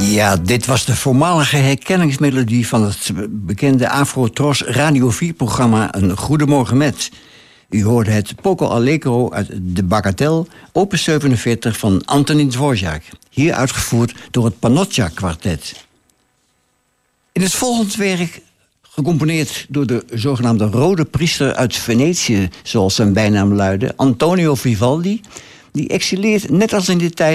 Ja, dit was de voormalige herkenningsmelodie van het bekende Afro-Tros Radio 4-programma Een Goedemorgen Met. U hoorde het Poco Allegro uit de Bagatelle, opus 47 van Antonín Dvořák. Hier uitgevoerd door het Panocchia Kwartet. In het volgende werk, gecomponeerd door de zogenaamde Rode Priester uit Venetië, zoals zijn bijnaam luidde, Antonio Vivaldi, die excileert net als in de tijd